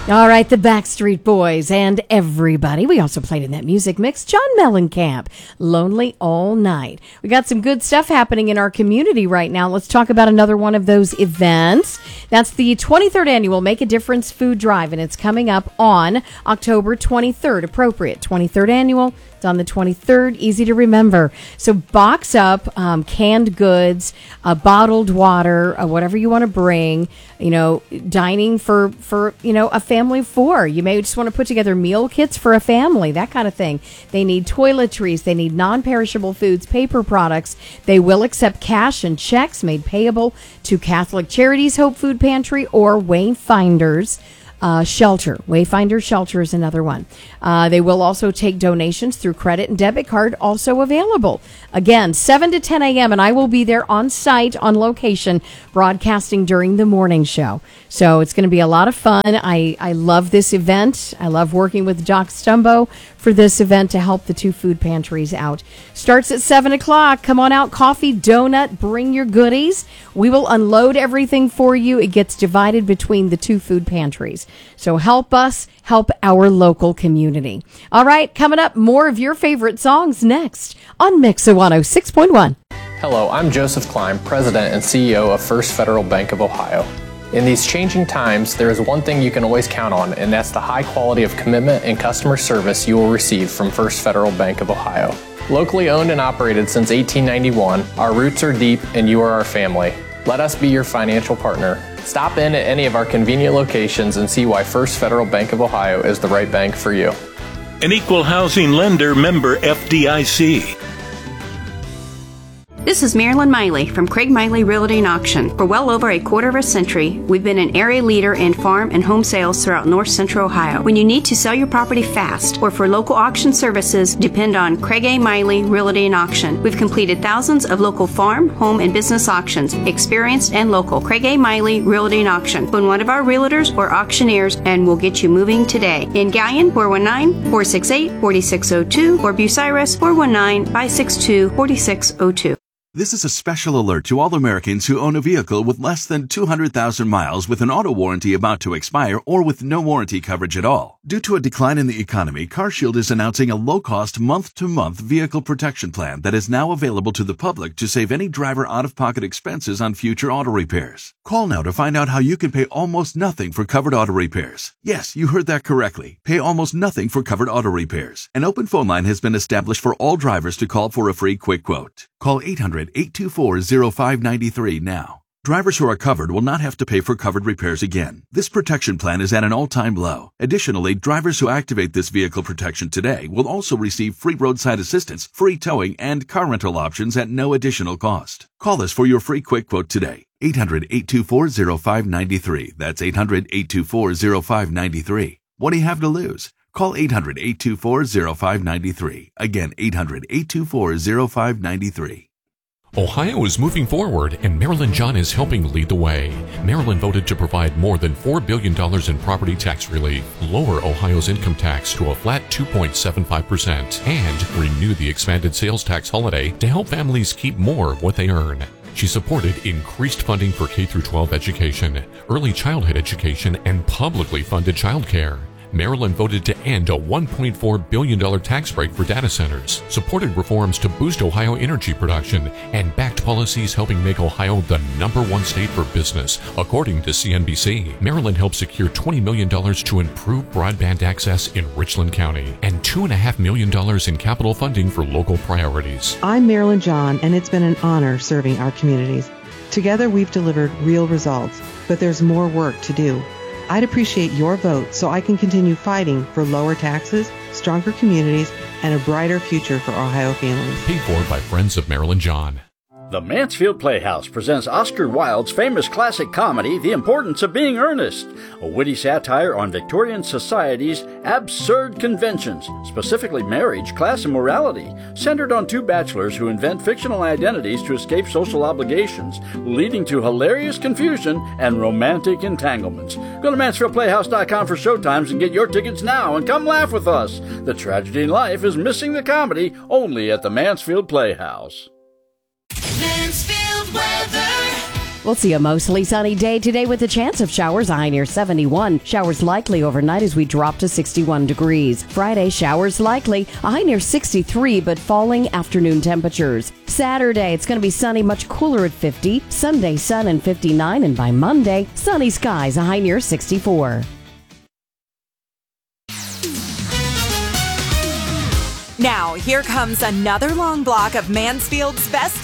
All right, the Backstreet Boys and everybody. We also played in that music mix, John Mellencamp, Lonely All Night. We got some good stuff happening in our community right now. Let's talk about another one of those events. That's the 23rd annual Make a Difference Food Drive, and it's coming up on October 23rd. Appropriate, 23rd annual. It's on the 23rd, easy to remember. So box up canned goods, bottled water, whatever you want to bring, dining for a family of four. You may just want to put together meal kits for a family, that kind of thing. They need toiletries. They need non-perishable foods, paper products. They will accept cash and checks made payable to Catholic Charities, Hope Food Pantry, or Wayfinders Shelter. Wayfinder Shelter is another one. They will also take donations through credit and debit card, also available. Again, 7 to 10 a.m., and I will be there on site, on location, broadcasting during the morning show. So it's going to be a lot of fun. I love this event. I love working with Doc Stumbo for this event to help the two food pantries out. Starts at 7 o'clock. Come on out, coffee, donut, bring your goodies. We will unload everything for you. It gets divided between the two food pantries. So help us help our local community. All right, coming up, more of your favorite songs next on Mix 106.1. Hello, I'm Joseph Klein, President and CEO of First Federal Bank of Ohio. In these changing times, there is one thing you can always count on, and that's the high quality of commitment and customer service you will receive from First Federal Bank of Ohio. Locally owned and operated since 1891, our roots are deep and you are our family. Let us be your financial partner. Stop in at any of our convenient locations and see why First Federal Bank of Ohio is the right bank for you. An equal housing lender, member FDIC. This is Marilyn Miley from Craig Miley Realty and Auction. For well over a quarter of a century, we've been an area leader in farm and home sales throughout north central Ohio. When you need to sell your property fast or for local auction services, depend on Craig A. Miley Realty and Auction. We've completed thousands of local farm, home, and business auctions, experienced and local. Craig A. Miley Realty and Auction. Phone one of our realtors or auctioneers and we'll get you moving today. In Gallion, 419-468-4602 or Bucyrus, 419-562-4602. This is a special alert to all Americans who own a vehicle with less than 200,000 miles with an auto warranty about to expire or with no warranty coverage at all. Due to a decline in the economy, CarShield is announcing a low-cost month-to-month vehicle protection plan that is now available to the public to save any driver out-of-pocket expenses on future auto repairs. Call now to find out how you can pay almost nothing for covered auto repairs. Yes, you heard that correctly. Pay almost nothing for covered auto repairs. An open phone line has been established for all drivers to call for a free quick quote. Call 800-824-0593 now. Drivers who are covered will not have to pay for covered repairs again. This protection plan is at an all-time low. Additionally, drivers who activate this vehicle protection today will also receive free roadside assistance, free towing, and car rental options at no additional cost. Call us for your free quick quote today. 800-824-0593. That's 800-824-0593. What do you have to lose? Call 800-824-0593. Again, 800-824-0593. Ohio is moving forward, and Marilyn John is helping lead the way. Marilyn voted to provide more than $4 billion in property tax relief, lower Ohio's income tax to a flat 2.75%, and renew the expanded sales tax holiday to help families keep more of what they earn. She supported increased funding for K-12 education, early childhood education, and publicly funded childcare. Maryland voted to end a $1.4 billion tax break for data centers, supported reforms to boost Ohio energy production, and backed policies helping make Ohio the #1 state for business, according to CNBC. Maryland helped secure $20 million to improve broadband access in Richland County and $2.5 million in capital funding for local priorities. I'm Marilyn John, and it's been an honor serving our communities. Together, we've delivered real results, but there's more work to do. I'd appreciate your vote so I can continue fighting for lower taxes, stronger communities, and a brighter future for Ohio families. Paid for by Friends of Marilyn John. The Mansfield Playhouse presents Oscar Wilde's famous classic comedy, The Importance of Being Earnest, a witty satire on Victorian society's absurd conventions, specifically marriage, class, and morality, centered on two bachelors who invent fictional identities to escape social obligations, leading to hilarious confusion and romantic entanglements. Go to MansfieldPlayhouse.com for showtimes and get your tickets now, and come laugh with us. The tragedy in life is missing the comedy, only at the Mansfield Playhouse. Mansfield weather. We'll see a mostly sunny day today with a chance of showers, a high near 71. Showers likely overnight as we drop to 61 degrees. Friday, showers likely, a high near 63, but falling afternoon temperatures. Saturday, it's going to be sunny, much cooler at 50. Sunday, sun and 59, and by Monday, sunny skies, a high near 64. Now, here comes another long block of Mansfield's best